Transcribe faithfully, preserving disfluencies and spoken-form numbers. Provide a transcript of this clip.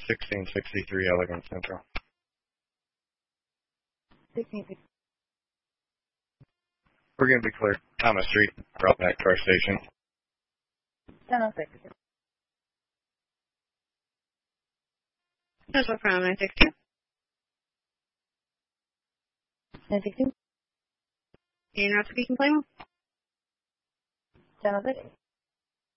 sixteen sixty-three Elegant Central. sixteen sixty. We're going to be clear. Thomas Street, brought back to our station. ten oh six. Central from nine six two. nine six two. And you're not speaking, Plano? ten oh six.